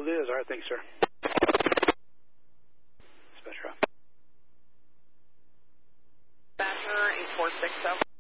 it is. All right, thanks, sir. Special. Badger 8460.